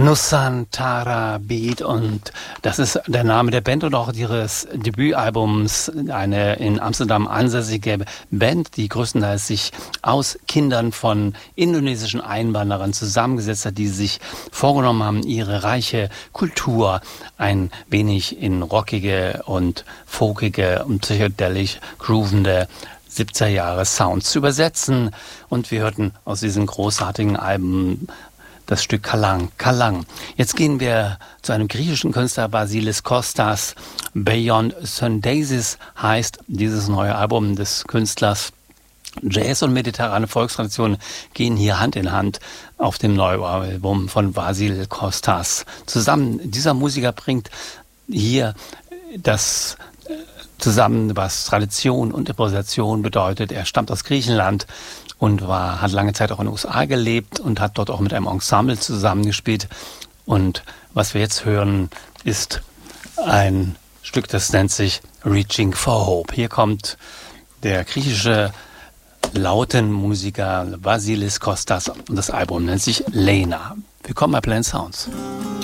Nusantara Beat, und das ist der Name der Band und auch ihres Debütalbums, eine in Amsterdam ansässige Band, die größtenteils sich aus Kindern von indonesischen Einwanderern zusammengesetzt hat, die sich vorgenommen haben, ihre reiche Kultur ein wenig in rockige und folkige und psychedelisch groovende 70er Jahre Sounds zu übersetzen. Und wir hörten aus diesem großartigen Album das Stück Kalang, Kalang. Jetzt gehen wir zu einem griechischen Künstler, Vasilis Kostas. Beyond Synthesis heißt dieses neue Album des Künstlers. Jazz und mediterrane Volkstraditionen gehen hier Hand in Hand auf dem neuen Album von Vasilis Kostas zusammen. Dieser Musiker bringt hier das zusammen, was Tradition und Improvisation bedeutet. Er stammt aus Griechenland und hat lange Zeit auch in den USA gelebt und hat dort auch mit einem Ensemble zusammengespielt. Und was wir jetzt hören, ist ein Stück, das nennt sich Reaching for Hope. Hier kommt der griechische Lautenmusiker Vasilis Kostas und das Album nennt sich Lena. Willkommen bei Plain Sounds.